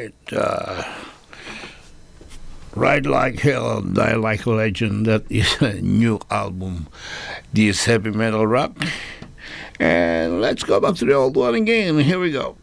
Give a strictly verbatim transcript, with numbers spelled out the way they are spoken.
right. Uh, Ride Like Hell, Die Like a Legend. That is a new album. This heavy metal rock. And let's go back to the old one again. Here we go.